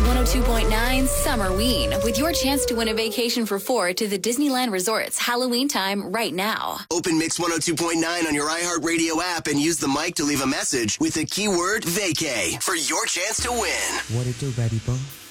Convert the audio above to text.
102.9 Summerween with your chance to win a vacation for 4 to the Disneyland Resorts Halloween time right now. Open Mix 102.9 on your iHeartRadio app and use the mic to leave a message with the keyword vacay for your chance to win. What it do, baby boo?